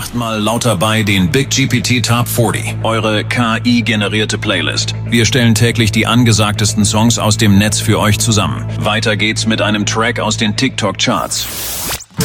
achtmal lauter bei den Big GPT Top 40, eure KI-generierte Playlist. Wir stellen täglich die angesagtesten Songs aus dem Netz für euch zusammen. Weiter geht's mit einem Track aus den TikTok-Charts.